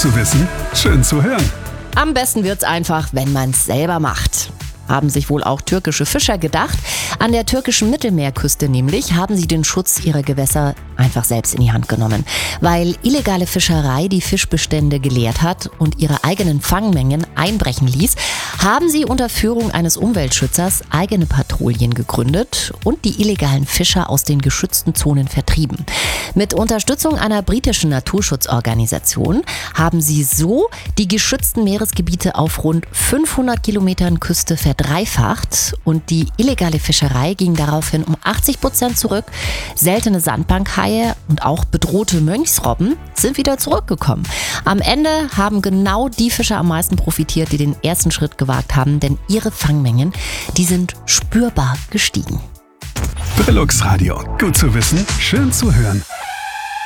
zu wissen, schön zu hören. Am besten wird's einfach, wenn man's selber macht. Haben sich wohl auch türkische Fischer gedacht. An der türkischen Mittelmeerküste nämlich haben sie den Schutz ihrer Gewässer einfach selbst in die Hand genommen. Weil illegale Fischerei die Fischbestände geleert hat und ihre eigenen Fangmengen einbrechen ließ, haben sie unter Führung eines Umweltschützers eigene Patrouillen gegründet und die illegalen Fischer aus den geschützten Zonen vertrieben. Mit Unterstützung einer britischen Naturschutzorganisation haben sie so die geschützten Meeresgebiete auf rund 500 Kilometern Küste verdreifacht und die illegale Fischerei ging daraufhin um 80% zurück. Seltene Sandbankhaie und auch bedrohte Mönchsrobben sind wieder zurückgekommen. Am Ende haben genau die Fischer am meisten profitiert, die den ersten Schritt gewagt haben, denn ihre Fangmengen, die sind spürbar gestiegen. Brillux Radio. Gut zu wissen, schön zu hören.